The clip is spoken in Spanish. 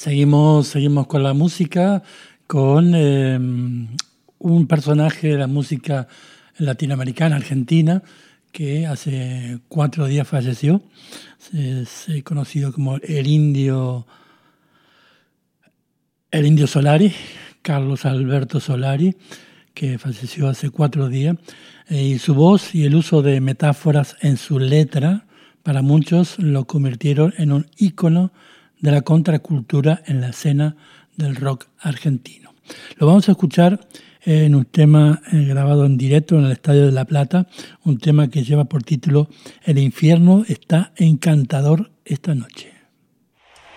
Seguimos con la música, con un personaje de la música latinoamericana, argentina, que hace 4 días falleció. Es conocido como el Indio Solari, Carlos Alberto Solari, que falleció hace 4 días. Y su voz y el uso de metáforas en su letra, para muchos lo convirtieron en un ícono de la contracultura en la escena del rock argentino. Lo vamos a escuchar en un tema grabado en directo en el Estadio de La Plata, un tema que lleva por título El infierno está encantador esta noche.